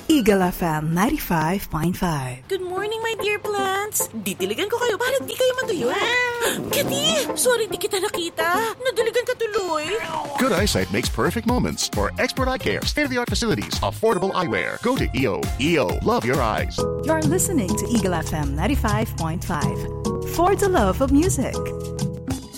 Eagle FM 95.5. Good morning, my dear plants. Didiligan ko kayo para di kayo matuyo. Kitty, sorry di kita nakita. Nadiligan ka tuloy. Good eyesight makes perfect moments. For expert eye care, state-of-the-art facilities, affordable eyewear. Go to EO. EO, love your eyes. You're listening to Eagle FM 95.5. For the love of music.